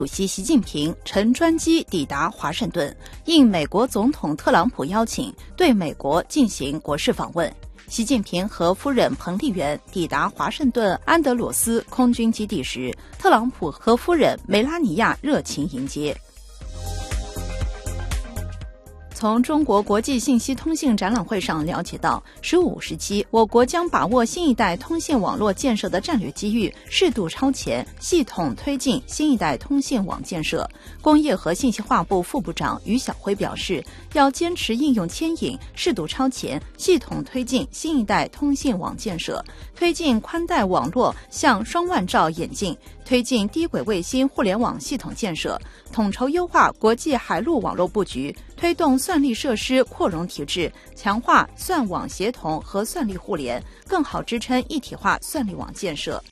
主席习近平乘专机抵达华盛顿，应美国总统特朗普邀请，对美国进行国事访问。习近平和夫人彭丽媛抵达华盛顿安德鲁斯空军基地时，特朗普和夫人梅拉尼亚热情迎接。从中国国际信息通信展览会上了解到，15时期，我国将把握新一代通信网络建设的战略机遇，适度超前，系统推进新一代通信网建设。工业和信息化部副部长于晓辉表示，要坚持应用牵引，适度超前，系统推进新一代通信网建设，推进宽带网络向双万兆演进，推进低轨卫星互联网系统建设，统筹优化国际海陆网络布局，推动算力设施扩容提质，强化算网协同和算力互联，更好支撑一体化算力网建设。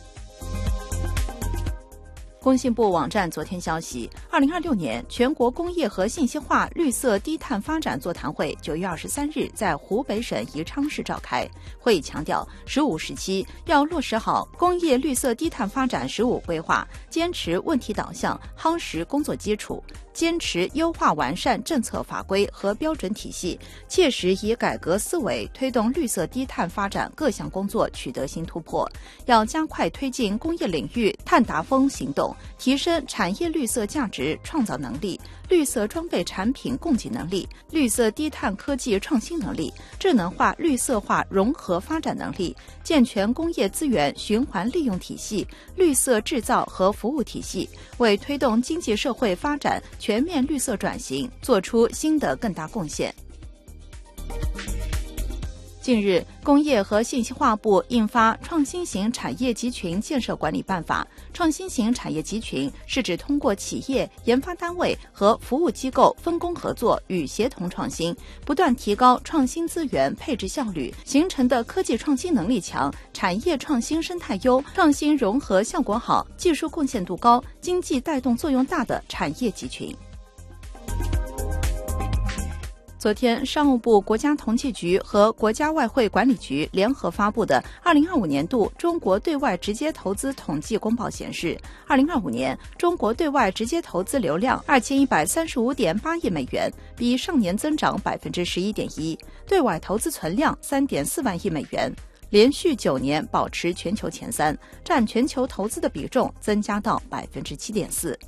工信部网站昨天消息，2026年全国工业和信息化绿色低碳发展座谈会9月23日在湖北省宜昌市召开。会议强调，15时期要落实好工业绿色低碳发展15规划，坚持问题导向，夯实工作基础，坚持优化完善政策法规和标准体系，切实以改革思维推动绿色低碳发展各项工作取得新突破。要加快推进工业领域碳达峰行动，提升产业绿色价值创造能力、绿色装备产品供给能力、绿色低碳科技创新能力、智能化绿色化融合发展能力，健全工业资源循环利用体系、绿色制造和服务体系，为推动经济社会发展全面绿色转型做出新的更大贡献。近日，工业和信息化部印发《创新型产业集群建设管理办法》。创新型产业集群是指通过企业、研发单位和服务机构分工合作与协同创新，不断提高创新资源配置效率，形成的科技创新能力强、产业创新生态优、创新融合效果好、技术贡献度高、经济带动作用大的产业集群。昨天，商务部、国家统计局和国家外汇管理局联合发布的2025年度中国对外直接投资统计公报显示，2025年中国对外直接投资流量2135.8亿美元，比上年增长11.1%，对外投资存量3.4万亿美元，连续9年保持全球前3，占全球投资的比重增加到7.4%。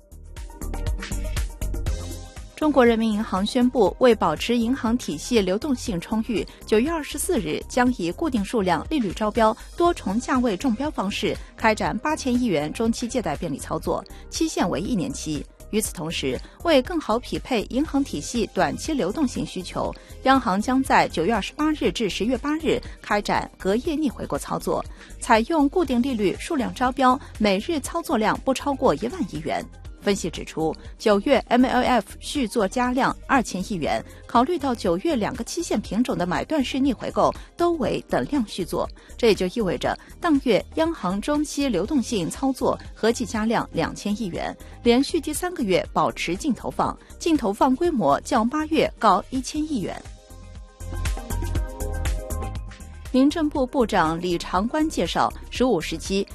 中国人民银行宣布，为保持银行体系流动性充裕，9月24日将以固定数量利率招标、多重价位中标方式开展8000亿元中期借贷便利操作，期限为1年期。与此同时，为更好匹配银行体系短期流动性需求，央行将在9月28日至10月8日开展隔夜逆回购操作，采用固定利率数量招标，每日操作量不超过1万亿元。分析指出，9月 MLF 续作加量2000亿元，考虑到9月2个期限品种的买断式逆回购都为等量续作，这也就意味着当月央行中期流动性操作合计加量2000亿元，连续第3个月保持净投放，净投放规模较8月高1000亿元。民政部部长李长官介绍，15时期